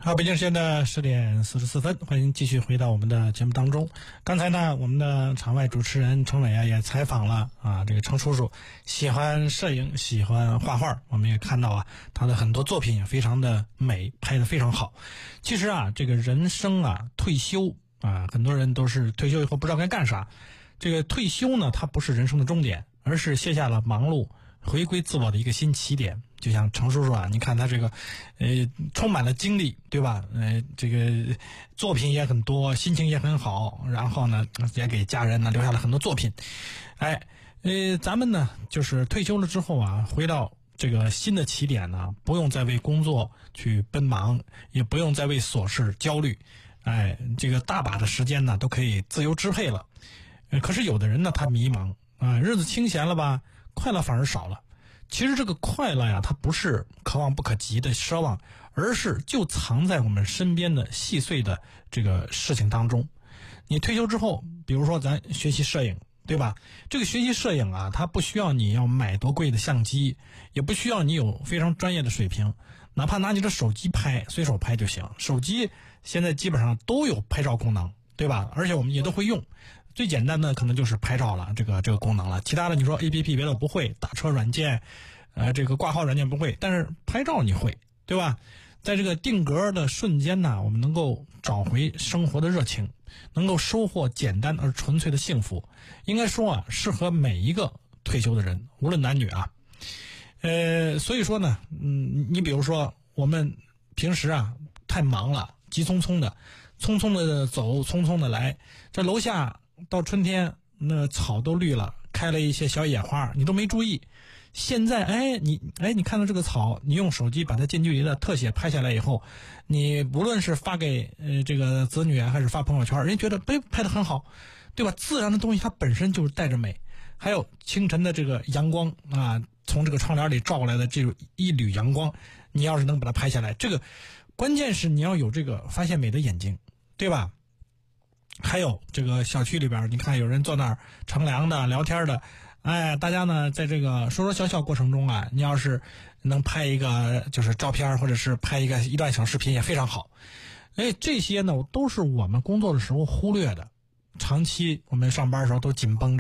好，北京时间的10:44，欢迎继续回到我们的节目当中。刚才呢，我们的场外主持人程伟也采访了这个程叔叔，喜欢摄影，喜欢画画。我们也看到他的很多作品也非常的美，拍得非常好。其实这个人生退休很多人都是退休以后不知道该干啥。这个退休呢，它不是人生的终点，而是卸下了忙碌，回归自我的一个新起点。就像程叔叔你看他这个充满了精力，对吧？这个作品也很多，心情也很好，然后呢也给家人呢留下了很多作品。咱们呢就是退休了之后回到这个新的起点呢，不用再为工作去奔忙，也不用再为琐事焦虑。这个大把的时间呢都可以自由支配了。可是有的人呢他迷茫日子清闲了吧，快乐反而少了。其实这个快乐它不是可望不可及的奢望，而是就藏在我们身边的细碎的这个事情当中。你退休之后，比如说咱学习摄影，对吧？这个学习摄影它不需要你要买多贵的相机，也不需要你有非常专业的水平，哪怕拿你的手机拍，随手拍就行。手机现在基本上都有拍照功能，对吧？而且我们也都会用。最简单的可能就是拍照了，这个功能了。其他的你说 APP 别的不会，打车软件这个挂号软件不会，但是拍照你会，对吧？在这个定格的瞬间呢，我们能够找回生活的热情，能够收获简单而纯粹的幸福。应该说适合每一个退休的人，无论男女所以说呢你比如说我们平时太忙了，急匆匆的走，匆匆的来，这楼下到春天那草都绿了，开了一些小野花，你都没注意。现在你看到这个草，你用手机把它近距离的特写拍下来以后，你无论是发给这个子女还是发朋友圈，人家觉得拍得很好，对吧？自然的东西它本身就是带着美。还有清晨的这个阳光从这个窗帘里照过来的这种一缕阳光，你要是能把它拍下来，这个关键是你要有这个发现美的眼睛，对吧？还有这个小区里边，你看有人坐那儿乘凉的聊天的，大家呢在这个说说笑过程中你要是能拍一个就是照片，或者是拍一段小视频也非常好。这些呢都是我们工作的时候忽略的，长期我们上班的时候都紧绷着。